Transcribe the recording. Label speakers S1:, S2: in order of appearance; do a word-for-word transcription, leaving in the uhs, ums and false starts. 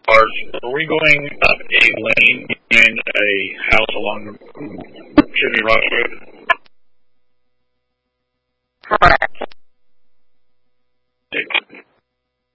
S1: cars. Are we going up a lane in a house along Chimney Rock Road?